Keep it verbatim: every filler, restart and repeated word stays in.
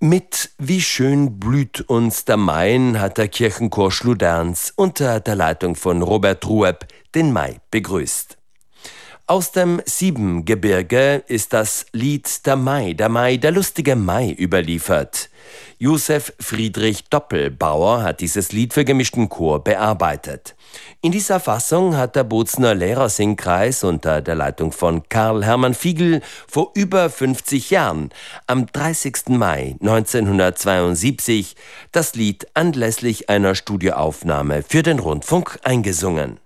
Mit Wie schön blüht uns der Main hat der Kirchenchor Schluderns unter der Leitung von Robert Rueb den Mai begrüßt. Aus dem Siebengebirge ist das Lied Der Mai, der Mai, der lustige Mai überliefert. Josef Friedrich Doppelbauer hat dieses Lied für gemischten Chor bearbeitet. In dieser Fassung hat der Bozner Lehrersingkreis unter der Leitung von Karl Hermann Fiegel vor über fünfzig Jahren, am dreißigsten Mai neunzehnhundertzweiundsiebzig, das Lied anlässlich einer Studioaufnahme für den Rundfunk eingesungen.